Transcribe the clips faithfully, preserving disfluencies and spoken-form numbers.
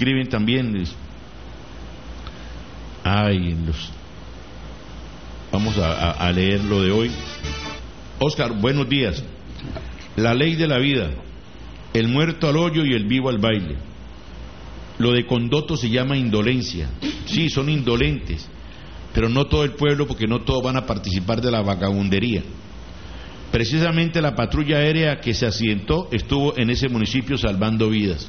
escriben también. Les... Ay, los... Vamos a, a, a leer lo de hoy. Oscar, buenos días. La ley de la vida, el muerto al hoyo y el vivo al baile. Lo de Condoto se llama indolencia. Sí, son indolentes, pero no todo el pueblo, porque no todos van a participar de la vagabundería. Precisamente la patrulla aérea que se accidentó estuvo en ese municipio salvando vidas.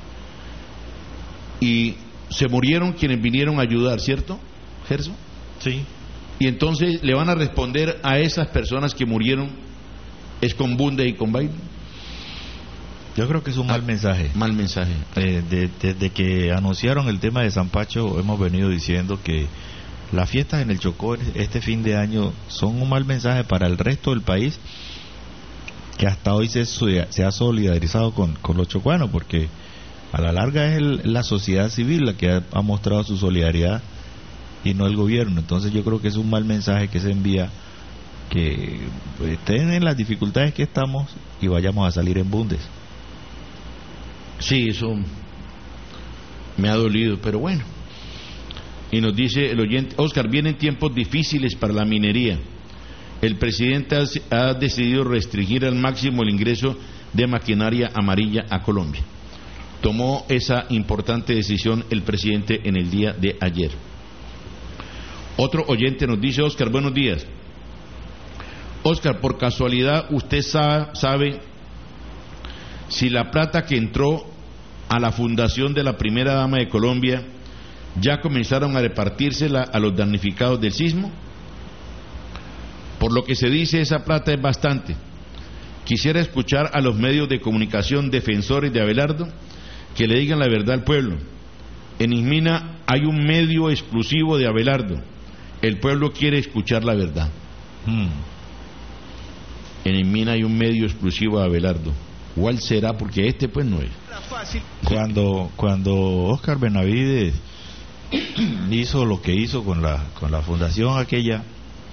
Y se murieron quienes vinieron a ayudar, ¿cierto, Gerson? Sí. Y entonces le van a responder a esas personas que murieron es con bunde y con baile. Yo creo que es un mal ah, mensaje. Mal mensaje. Eh, de, desde que anunciaron el tema de San Pacho hemos venido diciendo que las fiestas en el Chocó este fin de año son un mal mensaje para el resto del país, que hasta hoy se, se ha solidarizado con, con los chocuanos, porque a la larga es el, la sociedad civil la que ha, ha mostrado su solidaridad y no el gobierno. Entonces yo creo que es un mal mensaje que se envía, que pues, estén en las dificultades que estamos y vayamos a salir en bundes. Sí, eso me ha dolido, pero bueno. Y nos dice el oyente, Oscar, vienen tiempos difíciles para la minería. El presidente ha decidido restringir al máximo el ingreso de maquinaria amarilla a Colombia. Tomó esa importante decisión el presidente en el día de ayer. Otro oyente nos dice, Oscar, buenos días. Oscar, por casualidad, ¿usted sabe, sabe si la plata que entró a la fundación de la primera dama de Colombia ya comenzaron a repartírsela a los damnificados del sismo? Por lo que se dice, esa plata es bastante. Quisiera escuchar a los medios de comunicación defensores de Abelardo que le digan la verdad al pueblo. En Ismina hay un medio exclusivo de Abelardo. El pueblo quiere escuchar la verdad. Hmm. En Ismina hay un medio exclusivo de Abelardo. ¿Cuál será? Porque este pues no es. Cuando, cuando Oscar Benavides hizo lo que hizo con la, con la fundación aquella,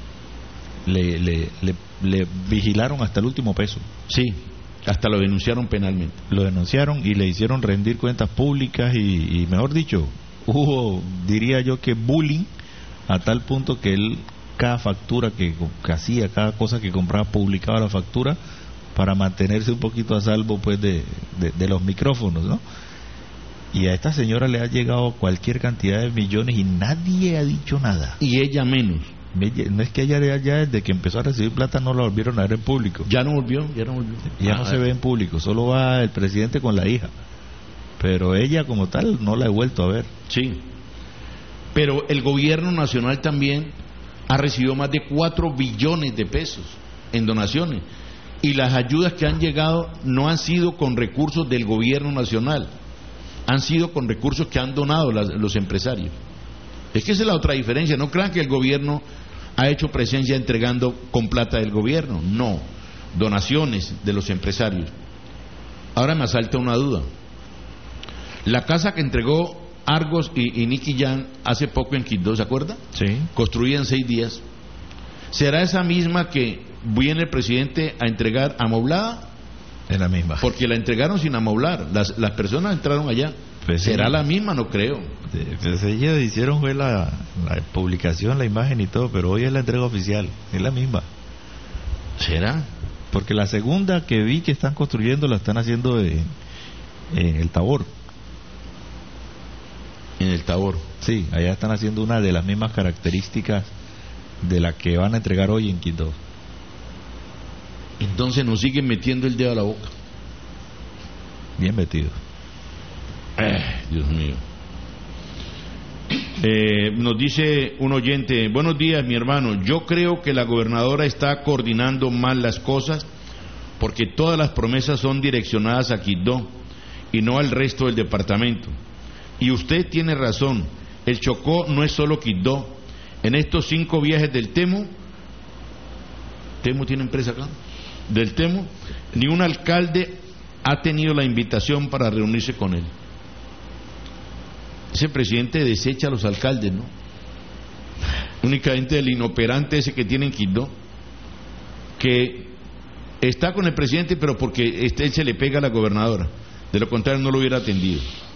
le, le, le, le vigilaron hasta el último peso. Sí, hasta lo denunciaron penalmente. Lo denunciaron y le hicieron rendir cuentas públicas y, y mejor dicho, hubo, diría yo, que bullying a tal punto que él, cada factura que, que hacía, cada cosa que compraba, publicaba la factura para mantenerse un poquito a salvo pues de, de, de los micrófonos, ¿no? Y a esta señora le ha llegado cualquier cantidad de millones y nadie ha dicho nada. Y ella menos. No es que ella ya desde que empezó a recibir plata no la volvieron a ver en público. Ya no volvió, ya no volvió. Ya ah, no se ve en público, solo va el presidente con la hija. Pero ella como tal no la he vuelto a ver. Sí. Pero el gobierno nacional también ha recibido más de cuatro billones de pesos en donaciones. Y las ayudas que han llegado no han sido con recursos del gobierno nacional, han sido con recursos que han donado las, los empresarios. Es que esa es la otra diferencia. No crean que el gobierno ha hecho presencia entregando con plata del gobierno. No, donaciones de los empresarios. Ahora me asalta una duda. La casa que entregó Argos y, y Nicky Jam hace poco en Quibdó, ¿se acuerda? Sí. Construida en seis días. ¿Será esa misma que viene el presidente a entregar amoblada? Es la misma. Porque la entregaron sin amoblar. Las, las personas entraron allá. Pues ¿será sí la misma? No creo. Pues ellos hicieron fue la, la publicación, la imagen y todo, pero hoy es la entrega oficial. Es la misma. ¿Será? Porque la segunda que vi que están construyendo la están haciendo en, en el Tabor. En el Tabor. Sí, allá están haciendo una de las mismas características de la que van a entregar hoy en Quibdó. Entonces nos siguen metiendo el dedo a la boca. Bien metido. Eh, Dios mío. Eh, nos dice un oyente, buenos días mi hermano, yo creo que la gobernadora está coordinando mal las cosas porque todas las promesas son direccionadas a Quibdó y no al resto del departamento. Y usted tiene razón, el Chocó no es solo Quibdó. En estos cinco viajes del Temo, ¿Temo tiene empresa acá? Del Temo, ni un alcalde ha tenido la invitación para reunirse con él. Ese presidente desecha a los alcaldes, ¿no? Únicamente el inoperante ese que tiene en Quibdó, que está con el presidente pero porque este, él se le pega a la gobernadora, de lo contrario no lo hubiera atendido.